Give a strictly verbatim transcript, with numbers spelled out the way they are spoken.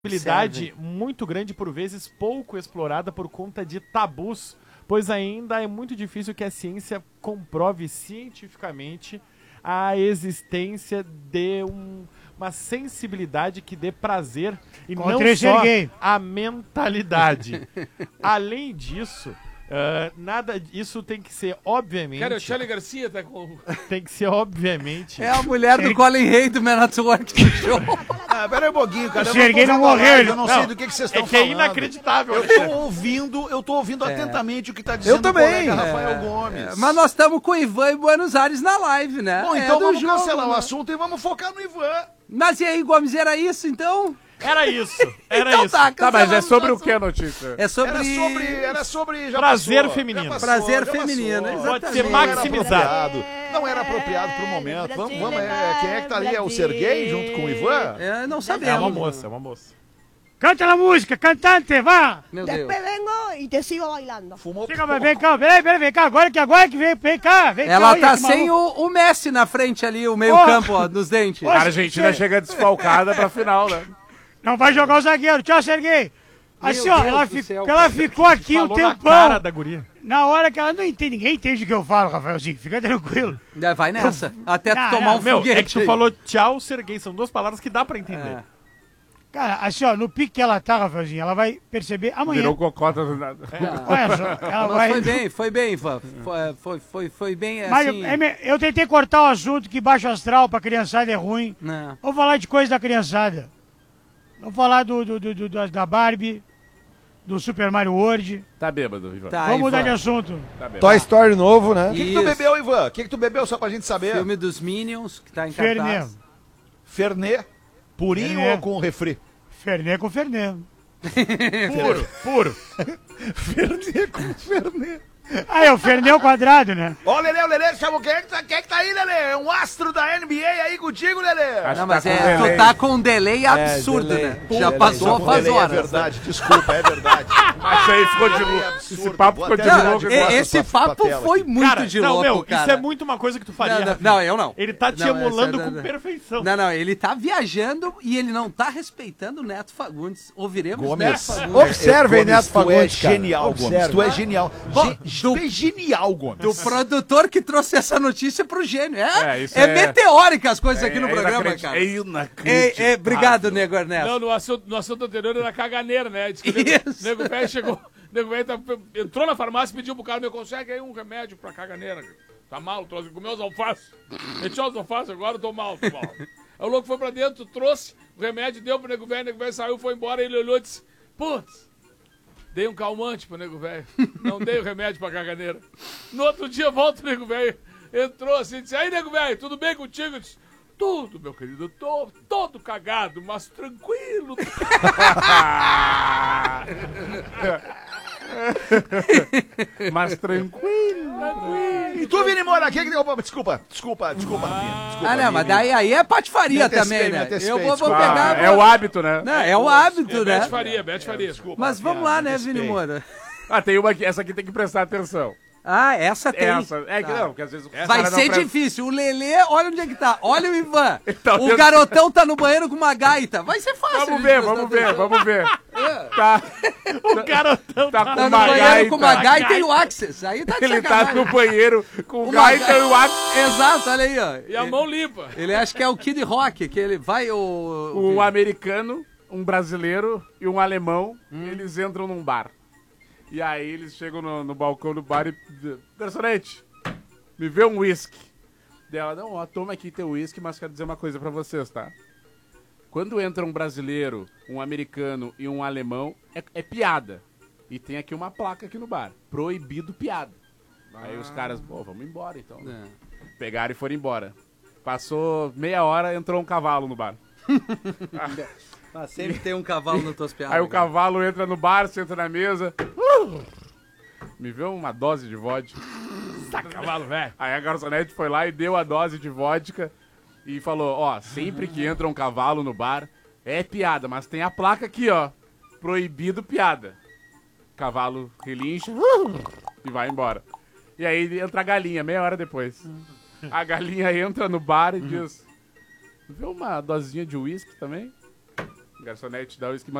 habilidade muito grande, por vezes pouco explorada por conta de tabus, pois ainda é muito difícil que a ciência comprove cientificamente a existência de um, uma sensibilidade que dê prazer e não só a mentalidade. Além disso, Uh, nada, isso tem que ser, obviamente... Cara, o Charlie Garcia tá com... Tem que ser, obviamente... É a mulher do Colin Hay do Men at Work Show. Ah, pera aí um pouquinho, cara. O Serguei não morreu. Eu não, não sei do que, que vocês estão é que falando. É inacreditável. Eu tô ouvindo, eu tô ouvindo é. atentamente o que tá dizendo eu também. o colega Rafael é. Gomes. É. Mas nós estamos com o Ivan em Buenos Aires na live, né? Bom, é então vamos jogo, cancelar né? o assunto e vamos focar no Ivan. Mas e aí, Gomes, era isso, então? Era isso, era então isso. Tá, tá, mas é sobre o que a notícia? É sobre... Era sobre... Era sobre já prazer passou, feminino. Já passou, prazer já feminino, passou. exatamente. Pode ser maximizado. Não era apropriado pro momento. Vamos, vamos, é, quem é que tá ali? É o Serguei junto com o Ivan? É, não sabemos. É uma moça, é uma moça. Canta a música, cantante, vá! Meu Deus. Después vengo y te sigo bailando. Fumou Chega, mas vem cá, peraí, peraí, vem cá, agora que agora que vem, vem cá, vem Ela cá. tá olha, sem o, o Messi na frente ali, o meio Oh. campo, ó, dos dentes. A Argentina chega desfalcada pra final, né? Não vai jogar o zagueiro, tchau, Serguei. Assim, Meu ó, Deus ela, do fi- céu, ela ficou aqui um Falou na tempão. cara da guria. Na hora que ela não entende, ninguém entende o que eu falo, Rafaelzinho, fica tranquilo. É, vai nessa, até tu Não, tomar não, um Meu, foguete. é que tu falou tchau, Serguei. São duas palavras que dá pra entender. É. Cara, assim, ó, no pique que ela tá, Rafaelzinho, ela vai perceber amanhã. Virou cocota do nada. Olha só, ela Mas vai... foi bem, foi bem, Ivan. Foi, foi, foi, foi bem, Mas assim... eu, é me- eu tentei cortar o assunto que baixo astral pra criançada é ruim. Não. Vamos falar de coisa da criançada. Vamos falar do, do, do, do- da- da Barbie, do Super Mario World. Tá bêbado, Ivan. Tá, Vamos Ivan. mudar de assunto. Tá bêbado. Toy Story novo, né? O que, que tu Isso. bebeu, Ivan? O que, que tu bebeu, só pra gente saber? Filme dos Minions, que tá em Fernet. cartaz. Fernet? Purinho Fernet. ou com refri? Fernet com Fernet. Puro, puro. Fernet com Fernet. Ah, é o Fernet ao quadrado, né? Ó, Lelê, o Lelê, chama quem é que tá, quem é que tá aí, Lelê? É um astro da N B A aí contigo, Lelê? Acho Não, que mas tá com é, delay. tu tá com um delay absurdo, delay. né? Pô, Já delay. passou Com faz delay, horas. É verdade, desculpa, é verdade. Mas isso aí ficou de louco. absurdo. Esse papo Vou ficou de até tirar louco. de E- costas Esse pra- pra papo tela foi aqui. muito Cara, de não, louco, meu, cara. isso é muito uma coisa que tu faria. Não, não, Rafinha. não, eu não. Ele tá te Não, emulando essa- com não, perfeição. Não, não, ele tá viajando e ele não tá respeitando o Neto Fagundes. Ouviremos Gomes, Neto Fagundes. Observem, Gomes, Neto tu Fagundes, é cara. genial, Gomes. Observe. Tu é genial. Bom, Ge- do- Tu é genial, Gomes. Do produtor que trouxe essa notícia pro gênio. É, É, isso é, é- meteórica as coisas aqui no É programa, inacredit- cara. É É, inacreditável. é, obrigado, Nego Ernesto. Não, no assunto, no assunto anterior era caganeira, né? Diz que o nego, Isso. nego velho chegou, nego velho tá- entrou na farmácia e pediu pro cara, meu, consegue aí um remédio pra caganeira? Tá mal, trouxe, comeu os alfaces. Eu tinha os alfaces agora, eu tô mal, tô mal. Aí o louco foi pra dentro, trouxe o remédio, deu pro nego velho, o nego velho saiu, foi embora, ele olhou e disse, putz, dei um calmante pro nego velho, não dei o remédio pra caganeira. No outro dia, volta o nego velho, entrou assim, disse, aí nego velho, tudo bem contigo? Eu disse, tudo, meu querido, tô todo cagado, mas tranquilo. Mas tranquilo. E tu, Vini Moura, quem é que deu... Desculpa, desculpa, desculpa, Rafinha, desculpa. Ah, não, mas Vini. daí aí é patifaria Me antecipei, também, me né? antecipei, Eu vou, vou desculpa. pegar... É o hábito, né? Não, é o hábito, É, né? Bete Faria, Bete Faria. Desculpa, Mas vamos Rafinha, lá, me né, antecipei. Vini Moura? Ah, tem uma aqui. Essa aqui tem que prestar atenção. Ah, essa tem. Essa. É que Tá. não, porque às vezes o Vai cara não ser presta- difícil. O Lelê, olha onde é que tá. Olha o Ivan. tá o vendo? garotão tá no banheiro com uma gaita. Vai ser fácil. Vamos de ver, prestar vamos ver, atenção. vamos ver. É. Tá. O garotão Tá Tá com no uma banheiro gaita. com uma gaita e o Axis. Aí tá de Ele tá sacanagem. no banheiro com o Uma gaita ga- e o axe. Exato, olha aí, ó. E a mão limpa. Ele acha que é o Kid Rock, que ele vai o... Um americano, um brasileiro e um alemão, eles entram num bar. E aí eles chegam no, no balcão do bar e... Garçonete, me vê um whisky. Dela, não, ó, toma aqui teu whisky, mas quero dizer uma coisa pra vocês, tá? Quando entra um brasileiro, um americano e um alemão, é, é piada. E tem aqui uma placa aqui no bar. Proibido piada. Aí os caras, pô, vamos embora então. É. Pegaram e foram embora. Passou meia hora, entrou um cavalo no bar. Ah, sempre tem um cavalo nas tuas piadas. Aí o cara. cavalo entra no bar, senta na mesa. Me vê uma dose de vodka. Tá cavalo, velho. Aí a garçonete foi lá e deu a dose de vodka e falou, ó, sempre que entra um cavalo no bar, é piada, mas tem a placa aqui, ó, proibido piada. Cavalo relincha e vai embora. E aí entra a galinha, meia hora depois. A galinha entra no bar e diz, vê uma dosinha de uísque também? Garçonete, dá o uísque